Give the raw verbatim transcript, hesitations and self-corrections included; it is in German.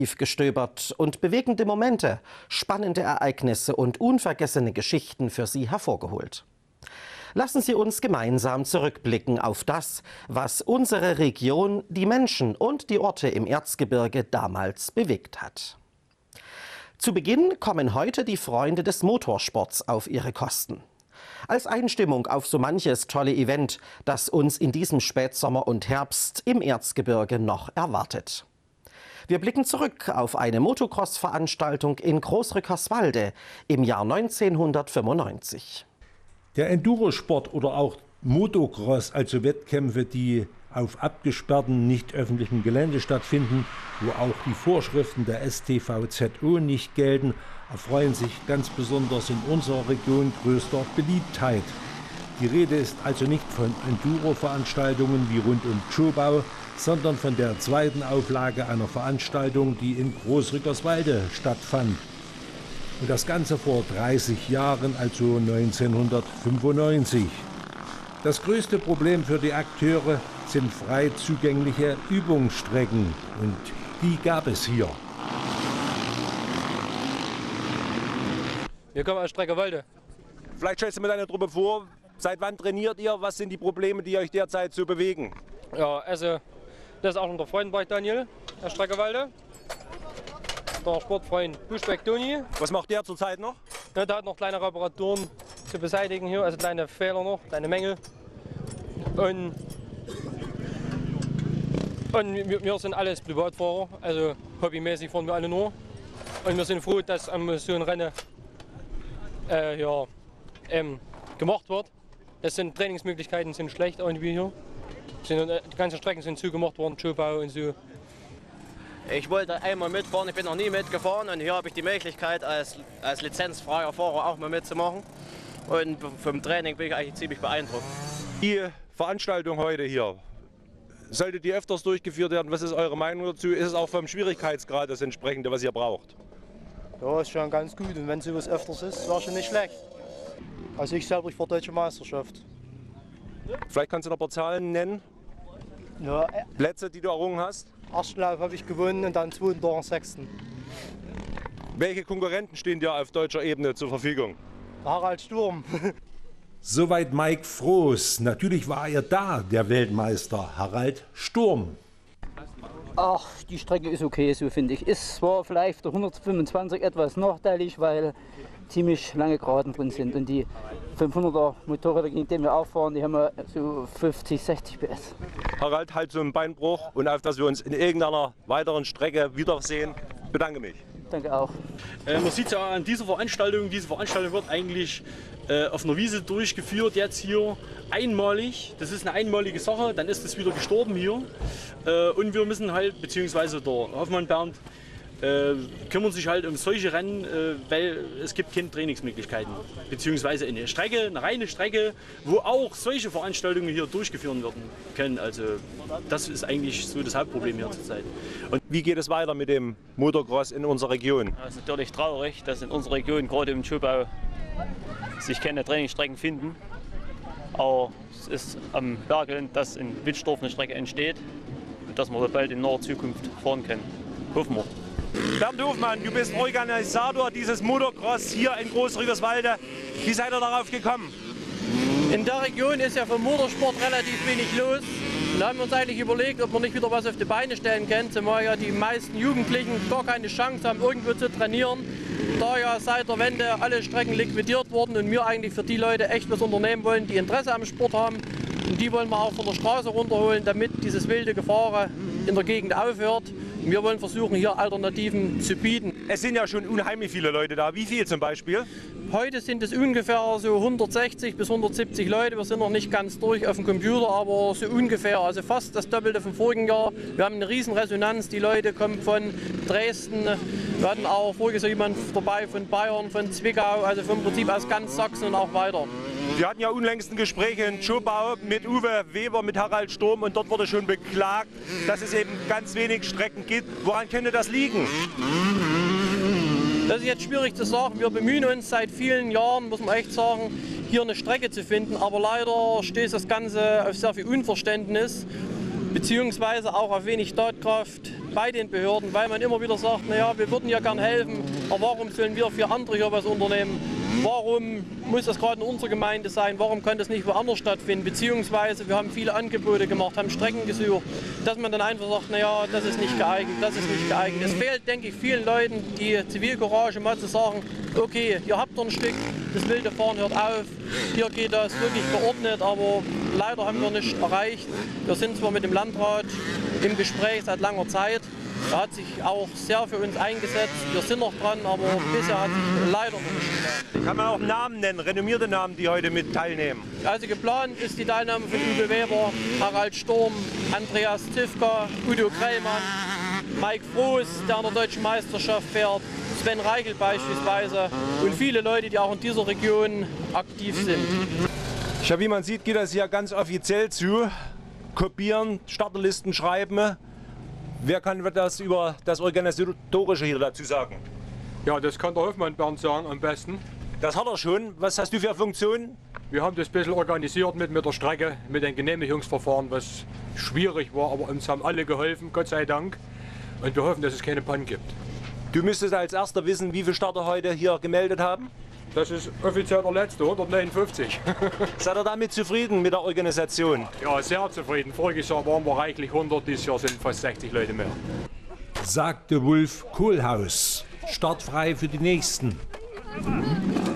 gestöbert und bewegende Momente, spannende Ereignisse und unvergessene Geschichten für Sie hervorgeholt. Lassen Sie uns gemeinsam zurückblicken auf das, was unsere Region, die Menschen und die Orte im Erzgebirge damals bewegt hat. Zu Beginn kommen heute die Freunde des Motorsports auf ihre Kosten. Als Einstimmung auf so manches tolle Event, das uns in diesem Spätsommer und Herbst im Erzgebirge noch erwartet. Wir blicken zurück auf eine Motocross-Veranstaltung in Großrückerswalde im Jahr neunzehnhundertfünfundneunzig. Der Endurosport oder auch Motocross, also Wettkämpfe, die auf abgesperrtem, nicht öffentlichem Gelände stattfinden, wo auch die Vorschriften der S T V Z O nicht gelten, erfreuen sich ganz besonders in unserer Region größter Beliebtheit. Die Rede ist also nicht von Enduro-Veranstaltungen wie rund um Tschobau, sondern von der zweiten Auflage einer Veranstaltung, die in Großrückerswalde stattfand. Und das Ganze vor dreißig Jahren, also neunzehnhundertfünfundneunzig. Das größte Problem für die Akteure sind frei zugängliche Übungsstrecken. Und die gab es hier. Wir kommen aus Streckerwalde. Vielleicht stellst du mir deine Truppe vor, seit wann trainiert ihr? Was sind die Probleme, die euch derzeit so bewegen? Ja, also das ist auch unser Freudenbereich Daniel aus Streckerwalde. Der Sportfreund Buschbeck Toni. Was macht der zurzeit noch? Ja, der hat noch kleine Reparaturen zu beseitigen hier, also kleine Fehler noch, kleine Mängel. Und, und wir, wir sind alles Privatfahrer, also hobbymäßig fahren wir alle nur. Und wir sind froh, dass am so ein Rennen äh, ja, ähm, gemacht wird. Es sind Trainingsmöglichkeiten sind schlecht irgendwie hier. Sind, die ganzen Strecken sind zugemacht worden, Tschobau und so. Ich wollte einmal mitfahren, ich bin noch nie mitgefahren und hier habe ich die Möglichkeit als, als lizenzfreier Fahrer auch mal mitzumachen. Und vom Training bin ich eigentlich ziemlich beeindruckt. Die Veranstaltung heute hier, sollte die öfters durchgeführt werden? Was ist eure Meinung dazu? Ist es auch vom Schwierigkeitsgrad das entsprechende, was ihr braucht? Ja, ist schon ganz gut und wenn sowas öfters ist, wäre schon nicht schlecht. Also ich selber, ich fahre Deutsche Meisterschaft. Vielleicht kannst du noch ein paar Zahlen nennen? Ja, äh, Plätze, die du errungen hast? ersten Lauf habe ich gewonnen und dann zweiten, dritten, sechsten. Welche Konkurrenten stehen dir auf deutscher Ebene zur Verfügung? Harald Sturm. Soweit Mike Froos. Natürlich war er da, der Weltmeister Harald Sturm. Ach, die Strecke ist okay, so finde ich. Ist zwar vielleicht der hundertfünfundzwanzig etwas nachteilig, weil ziemlich lange Geraden drin sind. Und die fünfhunderter Motorräder, gegen die wir auch fahren, die haben ja so fünfzig, sechzig P S. Harald, halt so einen Beinbruch und auf, dass wir uns in irgendeiner weiteren Strecke wiedersehen. Ich bedanke mich. Danke auch. Äh, man sieht ja an dieser Veranstaltung, diese Veranstaltung wird eigentlich äh, auf einer Wiese durchgeführt, jetzt hier einmalig. Das ist eine einmalige Sache, dann ist es wieder gestorben hier. Äh, und wir müssen halt, beziehungsweise der Hoffmann Bernd, äh, kümmern sich halt um solche Rennen, äh, weil es gibt keine Trainingsmöglichkeiten. Beziehungsweise eine Strecke, eine reine Strecke, wo auch solche Veranstaltungen hier durchgeführt werden können. Also das ist eigentlich so das Hauptproblem hier zurzeit. Und wie geht es weiter mit dem Motocross in unserer Region? Es ist natürlich traurig, dass in unserer Region, gerade im Tschobau, sich keine Trainingsstrecken finden. Aber es ist am Bergeln, dass in Wittsdorf eine Strecke entsteht und dass wir bald in naher Zukunft fahren können. Hoffen wir. Bernd Hofmann, du bist Organisator dieses Motocross hier in Großrückerswalde. Wie seid ihr darauf gekommen? In der Region ist ja vom Motorsport relativ wenig los. Da haben wir uns eigentlich überlegt, ob wir nicht wieder was auf die Beine stellen können, zumal ja die meisten Jugendlichen gar keine Chance haben, irgendwo zu trainieren. Da ja seit der Wende alle Strecken liquidiert wurden und wir eigentlich für die Leute echt was unternehmen wollen, die Interesse am Sport haben. Und die wollen wir auch von der Straße runterholen, damit dieses wilde Gefahren in der Gegend aufhört. Wir wollen versuchen, hier Alternativen zu bieten. Es sind ja schon unheimlich viele Leute da. Wie viel zum Beispiel? Heute sind es ungefähr so hundertsechzig bis hundertsiebzig Leute. Wir sind noch nicht ganz durch auf dem Computer, aber so ungefähr, also fast das Doppelte vom vorigen Jahr. Wir haben eine riesen Resonanz. Die Leute kommen von Dresden. Wir hatten auch voriges Jahr jemand dabei von Bayern, von Zwickau, also vom Prinzip aus ganz Sachsen und auch weiter. Wir hatten ja unlängst ein Gespräch in Tschobau mit Uwe Weber, mit Harald Sturm und dort wurde schon beklagt, dass es eben ganz wenig Strecken gibt. Woran könnte das liegen? Das ist jetzt schwierig zu sagen. Wir bemühen uns seit vielen Jahren, muss man echt sagen, hier eine Strecke zu finden. Aber leider stößt das Ganze auf sehr viel Unverständnis, beziehungsweise auch auf wenig Tatkraft bei den Behörden, weil man immer wieder sagt, naja, wir würden ja gern helfen, aber warum sollen wir für andere hier was unternehmen? Warum muss das gerade in unserer Gemeinde sein? Warum kann das nicht woanders stattfinden? Beziehungsweise wir haben viele Angebote gemacht, haben Strecken gesucht, dass man dann einfach sagt, naja, das ist nicht geeignet, das ist nicht geeignet. Es fehlt, denke ich, vielen Leuten die Zivilcourage, mal zu sagen, okay, ihr habt doch ein Stück, das wilde Fahren hört auf, hier geht das wirklich geordnet, aber leider haben wir nicht erreicht. Wir sind zwar mit dem Landrat im Gespräch seit langer Zeit. Er hat sich auch sehr für uns eingesetzt. Wir sind noch dran, aber bisher hat sich leider noch nicht getan. Kann man auch Namen nennen, renommierte Namen, die heute mit teilnehmen? Also geplant ist die Teilnahme von Uwe Weber, Harald Sturm, Andreas Tivka, Udo Krellmann, Mike Froos, der an der Deutschen Meisterschaft fährt, Sven Reichel beispielsweise und viele Leute, die auch in dieser Region aktiv sind. Ja, wie man sieht, geht das hier ganz offiziell zu. Kopieren, Starterlisten schreiben. Wer kann das über das Organisatorische hier dazu sagen? Ja, das kann der Hoffmann Bernd sagen am besten. Das hat er schon. Was hast du für Funktionen? Wir haben das ein bisschen organisiert mit, mit der Strecke, mit den Genehmigungsverfahren, was schwierig war, aber uns haben alle geholfen, Gott sei Dank. Und wir hoffen, dass es keine Pannen gibt. Du müsstest als Erster wissen, wie viele Starter heute hier gemeldet haben? Das ist offiziell der letzte, hundertneunundfünfzig. Seid ihr damit zufrieden mit der Organisation? Ja, sehr zufrieden. Voriges Jahr waren wir reichlich hundert, dieses Jahr sind fast sechzig Leute mehr. Sagte Wulf Kohlhaus. Startfrei für die Nächsten.